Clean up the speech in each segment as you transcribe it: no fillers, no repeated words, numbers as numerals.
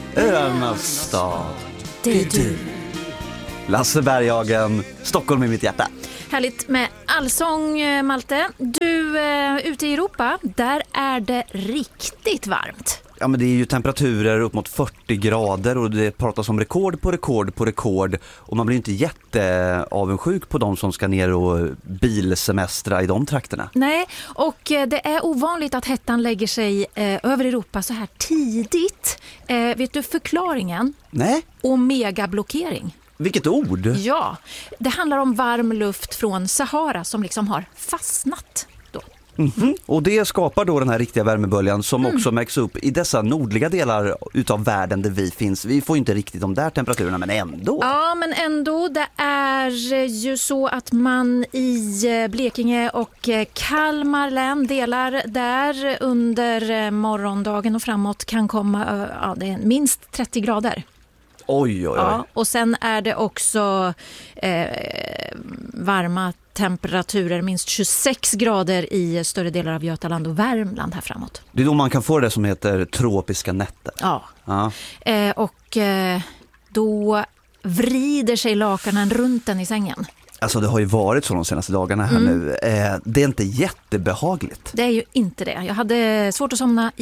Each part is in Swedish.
Öarnas stad, det är du. Lasse Berghagen, Stockholm i mitt hjärta. Härligt med allsång, Malte. Du, ute i Europa, där är det riktigt varmt. Ja, men det är ju temperaturer upp mot 40 grader och det pratas om rekord på rekord på rekord. Och man blir inte jätteavundsjuk på de som ska ner och bilsemestra i de trakterna. Nej, och det är ovanligt att hettan lägger sig över Europa så här tidigt. Vet du förklaringen? Nej. Omegablockering. Vilket ord? Ja, det handlar om varm luft från Sahara som liksom har fastnat då. Mm-hmm. Och det skapar då den här riktiga värmeböljan som också märks upp i dessa nordliga delar utav världen där vi finns. Vi får inte riktigt de där temperaturerna, men ändå. Ja, men ändå. Det är ju så att man i Blekinge och Kalmar län delar där under morgondagen och framåt kan komma det är minst 30 grader. Oj. Ja, och sen är det också varma temperaturer, minst 26 grader i större delar av Götaland och Värmland här framåt. Det är då man kan få det som heter tropiska nätter. Ja. Ja. Då vrider sig lakanen runt den i sängen. Alltså det har ju varit så de senaste dagarna här nu. Det är inte jättebehagligt. Det är ju inte det. Jag hade svårt att somna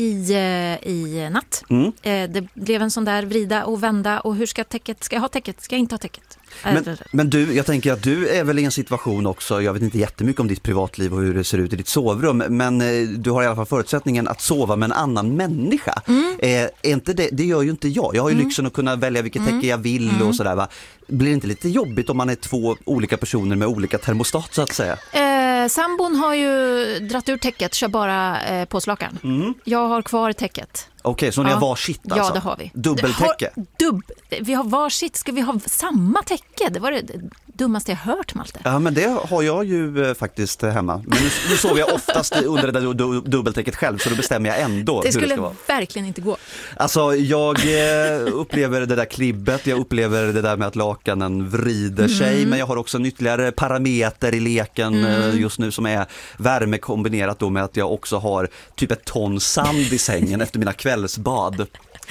i natt. Det blev en sån där vrida och vända. Och hur ska jag ha täcket? Ska jag inte ha täcket? Men du, jag tänker att du är väl i en situation också, jag vet inte jättemycket om ditt privatliv och hur det ser ut i ditt sovrum, men du har i alla fall förutsättningen att sova med en annan människa. Inte det gör ju inte jag. Jag har ju lyxen att kunna välja vilket täcke jag vill och sådär, va? Blir det inte lite jobbigt om man är två olika personer med olika termostat så att säga? Sambon har ju dratt ur täcket, kör bara påslakan. Jag har kvar täcket. Okej, så ni har varsitt alltså? Ja, det har vi. Dubbeltäcke? Vi har varsitt. Ska vi ha samma täcke? Det var det dummaste jag hört, Malte. Ja, men det har jag ju faktiskt hemma. Men nu sover jag oftast under det där dubbeltäcket själv, så då bestämmer jag ändå det hur det ska vara. Det skulle verkligen inte gå. Alltså, jag upplever det där klibbet, jag upplever det där med att lakanen vrider sig, men jag har också en ytterligare parameter i leken just nu som är värme kombinerat då med att jag också har typ ett ton sand i sängen efter mina kvällsbad.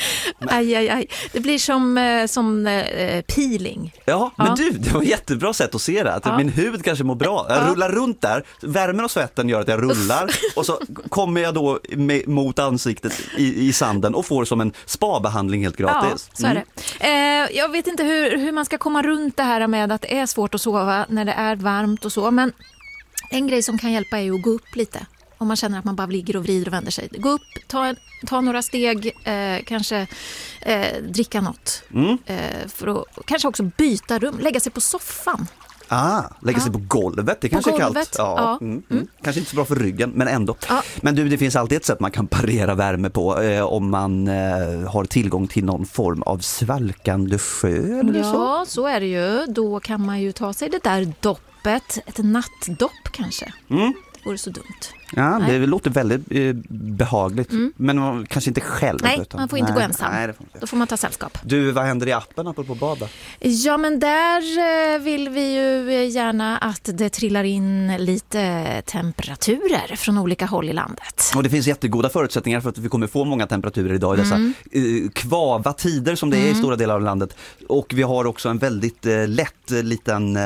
Aj. Det blir som peeling. Ja, men du, det var ett jättebra sätt att se det. Att min huvud kanske mår bra. Jag rullar runt där. Värmen och svetten gör att jag rullar. Och så kommer jag då mot ansiktet i sanden och får som en spabehandling helt gratis. Ja, så är det. Jag vet inte hur man ska komma runt det här med att det är svårt att sova när det är varmt och så. Men en grej som kan hjälpa är ju att gå upp lite. Om man känner att man bara ligger och vrider och vänder sig. Gå upp, ta några steg, kanske dricka något. För att kanske också byta rum, lägga sig på soffan. Lägga sig på golvet, det kanske är kallt. Ja. Kanske inte så bra för ryggen, men ändå. Ja. Men du, det finns alltid ett sätt man kan parera värme på om man har tillgång till någon form av svalkande sjö eller så. Ja, så är det ju. Då kan man ju ta sig det där doppet, ett nattdopp kanske. Det vore så dumt. Ja, det låter väldigt behagligt. Men man kanske inte själv. Nej, man får inte gå ensam. Då får man ta sällskap. Du, vad händer i appen apropå bada? Ja, men där vill vi ju gärna att det trillar in lite temperaturer från olika håll i landet. Och det finns jättegoda förutsättningar för att vi kommer få många temperaturer idag i dessa kvava tider som det är i stora delar av landet. Och vi har också en väldigt lätt liten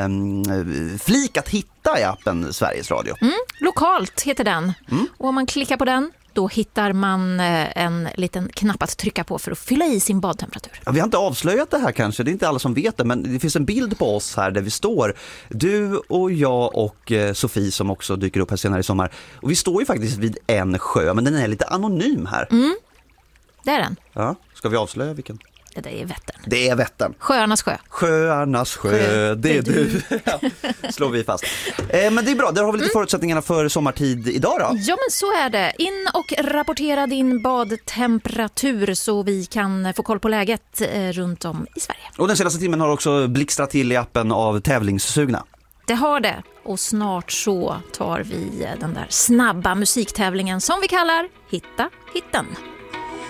flik att hitta i appen Sveriges Radio. Lokalt heter den. Och om man klickar på den, då hittar man en liten knapp att trycka på för att fylla i sin badtemperatur. Ja, vi har inte avslöjat det här kanske, det är inte alla som vet det, men det finns en bild på oss här där vi står. Du och jag och Sofie som också dyker upp här senare i sommar. Och vi står ju faktiskt vid en sjö, men den är lite anonym här. Det är den. Ja, ska vi avslöja vilken? Det är Vättern. Det är Vättern. Sjöarnas sjö. Sjöarnas sjö, det är du. Slår vi fast. Men det är bra, där har vi lite förutsättningarna för sommartid idag då. Ja, men så är det. In och rapportera din badtemperatur så vi kan få koll på läget runt om i Sverige. Och den senaste timmen har också blixtrat till i appen av tävlingssugna. Det har det. Och snart så tar vi den där snabba musiktävlingen som vi kallar Hitta hitten.